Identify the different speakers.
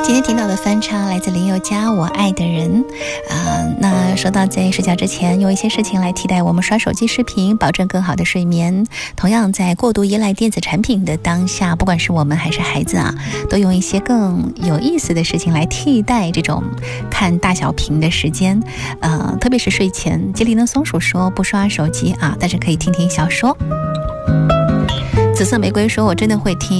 Speaker 1: 今天听到的翻唱来自林宥嘉《我爱的人》那说到在睡觉之前用一些事情来替代我们刷手机视频，保证更好的睡眠。同样在过度依赖电子产品的当下，不管是我们还是孩子都用一些更有意思的事情来替代这种看大小屏的时间。特别是睡前，吉林的松鼠说不刷手机但是可以听听小说。紫色玫瑰说我真的会听